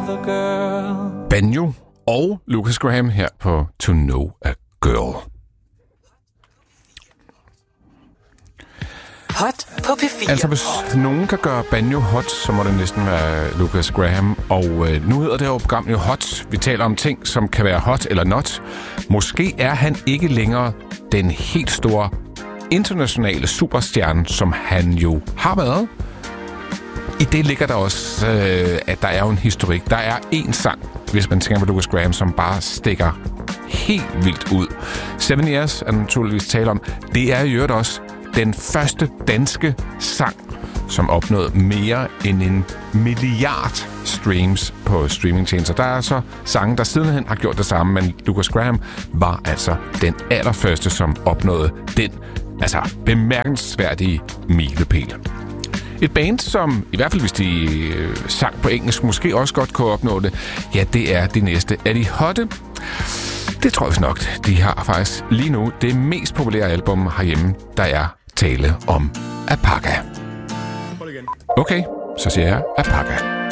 Banjo og Lucas Graham her på To Know a Girl. Hot på P4. Altså, hvis nogen kan gøre banjo hot, så må det næsten være Lucas Graham. Og nu hedder det jo program jo Hot. Vi taler om ting, som kan være hot eller not. Måske er han ikke længere den helt store internationale superstjerne, som han jo har været. I det ligger der også, at der er jo en historik. Der er en sang, hvis man tænker på Lucas Graham, som bare stikker helt vildt ud. 7 Years er naturligvis tale om. Det er i øvrigt også den første danske sang, som opnåede mere end 1 milliard streams på streamingtjenester. Der er altså sange, der sidenhen har gjort det samme, men Lucas Graham var altså den allerførste, som opnåede den bemærkelsesværdige milepæl. Et band, som i hvert fald, hvis de sang på engelsk, måske også godt kunne opnå det, ja, det er de næste. Er de hotte? Det tror jeg nok. De har faktisk lige nu det mest populære album herhjemme, der er tale om Apaka. Okay, så siger jeg Apaka.